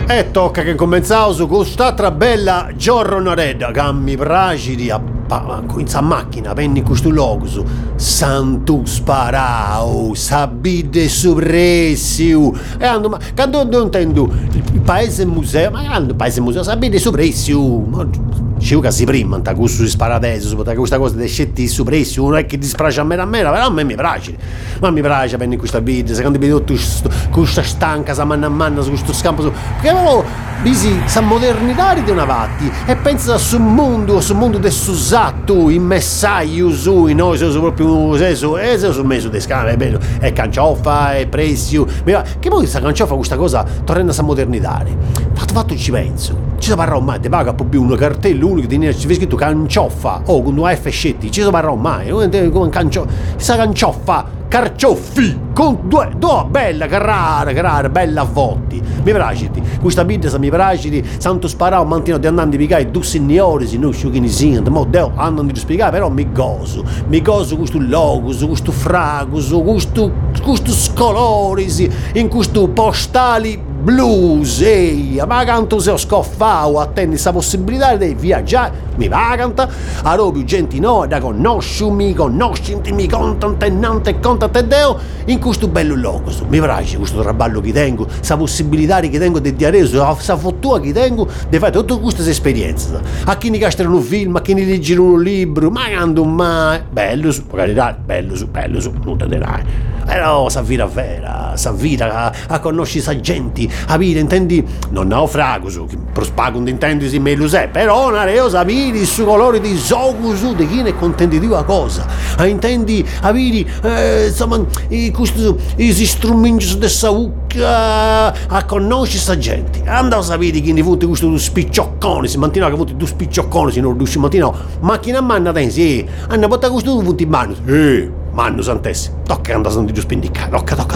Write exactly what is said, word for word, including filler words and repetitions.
E tocca che cominciamo su quest'altra bella giornata che mi piace di in sa macchina, penni in questo luogo, santo sparao, sabide soppressio. E ando, ma quando non intendo il paese museo, ma quando il paese museo, sabide soppressio. Ci che si prima, da questo si spara adesso, da questa cosa di scetti soppressio, non è che dispiace a me, a me, però a me mi piace. Ma mi piace penni in questa vita, secondo me tutto questa stanca, sa manna a manna, su questo scampo, su, perché avevo bisi sa modernità di una vatti e pensa sul mondo, sul mondo del susatto, in messaggio su, noi sono proprio seso, e se su me su de scampe, è bello, è cancioffa, è prezio, che poi questa cancioffa, questa cosa, tornando a modernità, fatto fatto ci penso, ci si parrà mai, ti paga poi una cartella unico di ci scritto cancioffa, o con una F scetti, ci si parrà mai, come cancioffa, questa cancioffa, carcioffi con due, due bella carrara, carrara, bella a votti. Mi piace, questa vita mi piace, santo sparao, mantino di andare a piegare due signori, se non so che ne siano, ma devo andare a spiegare, però mi gozo, mi gozo questo logo, questo frago, questo, questo scolori, in questo postali blues, ehi, ma canto se ho scoffato, attendi questa possibilità di viaggiare, mi va canta, a robi gente no, da conosciumi, conoscenti, mi contano, tenante, contate Deo, in questo bello logo, mi piace questo traballo che tengo, questa possibilità che tengo di diare, questa fottua che tengo, di fare tutte queste esperienze, a chi ne castrano un film, a chi ne leggono un libro, ma canto mai, bello su, magari bello su, bello su, non te ne dai. Però sa vita vera, sa vita a, a conoscere sa gente, a vita intendi, non naufrago su, per spago non intendi si me lo sai, però una reo sa vita su colore di zogu su, di chi ne contenti di una cosa, a intendi, a vita, eh, insomma, i, questo, i strumenti di saucca, a conoscere sa gente, andavo a sapere chi ne vuole questo spiccioccone, si mantiene che vuole due spiccioccone, si non riesce a mantenere, macchina a manna tensi, hanno portato questo punto in mano, eh. Manno santessi, tocca andare a sentire spindicare, tocca, tocca,